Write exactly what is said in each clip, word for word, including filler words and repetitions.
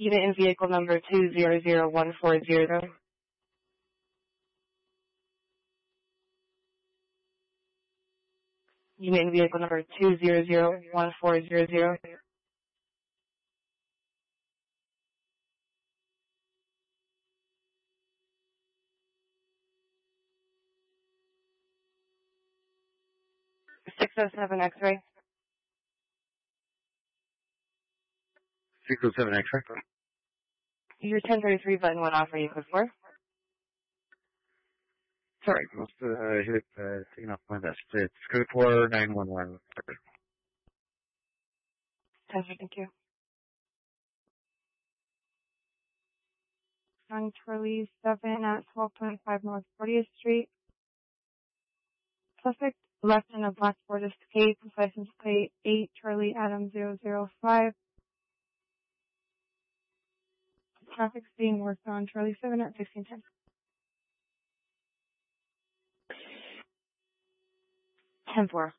Unit in vehicle number two zero zero one four zero. Unit in vehicle number two zero zero one four zero zero. six oh seven X-ray. six oh seven X-ray. Your ten thirty-three button went off. Are you code four? Sorry, must have uh, hit uh, taking off my vest. It's code four nine one one. Thank you. On Charlie seven at twelve twenty-five North fortieth Street. Suspect left in a black Ford Escape with license plate eight Charlie Adam zero zero five. Traffic's being worked on Charlie seven at sixteen ten. ten four.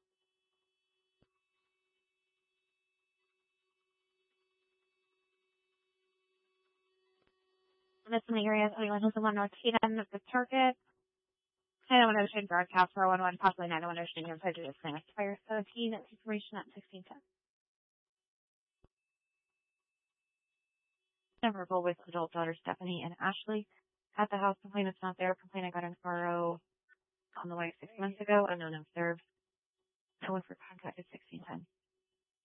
That's in the area of anyone who's the one North Eden of the target. nine oh one Ocean broadcast four one one, possibly nine oh one Ocean, your prejudice claim expires seventeen, that's information at sixteen ten. Memorable with adult daughter Stephanie and Ashley. At the house, complainant's not there. Complainant got in Faro on the way six months ago. Unknown observed. No one for contact at sixteen ten.